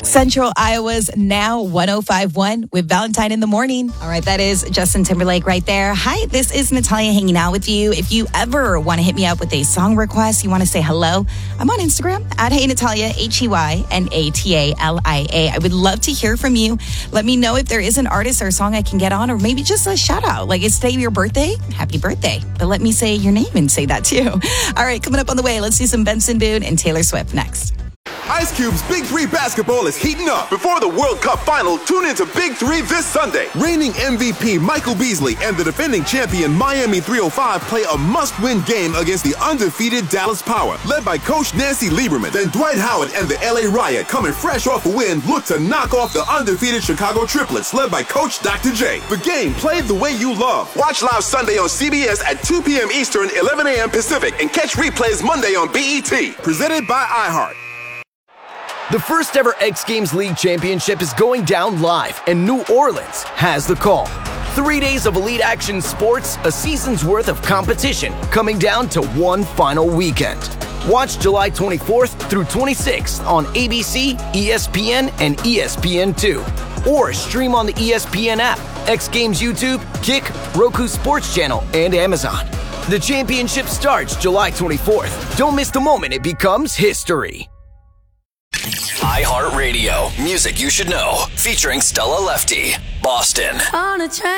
Central Iowa's Now 105.1 with Valentine in the Morning. All right, that is Justin Timberlake right there. Hi, this is Natalia hanging out with you. If you ever want to hit me up with a song request, you want to say hello, I'm on Instagram at Hey Natalia, HeyNatalia. I would love to hear from you. Let me know if there is an artist or a song I can get on, or maybe just a shout out. Like, it's today your birthday? Happy birthday. But let me say your name and say that too. All right, coming up on the way, let's do some Benson Boone and Taylor Swift next. Ice Cube's Big 3 basketball is heating up. Before the World Cup final, tune into Big 3 this Sunday. Reigning MVP Michael Beasley and the defending champion Miami 305 play a must-win game against the undefeated Dallas Power, led by Coach Nancy Lieberman. Then Dwight Howard and the LA Riot, coming fresh off a win, look to knock off the undefeated Chicago Triplets, led by Coach Dr. J. The game played the way you love. Watch live Sunday on CBS at 2 p.m. Eastern, 11 a.m. Pacific, and catch replays Monday on BET. Presented by iHeart. The first ever X Games League Championship is going down live, and New Orleans has the call. 3 days of elite action sports, a season's worth of competition, coming down to one final weekend. Watch July 24th through 26th on ABC, ESPN, and ESPN2. Or stream on the ESPN app, X Games YouTube, Kick, Roku Sports Channel, and Amazon. The championship starts July 24th. Don't miss the moment it becomes history. iHeartRadio. Music you should know. Featuring Stella Lefty. Boston. On a train.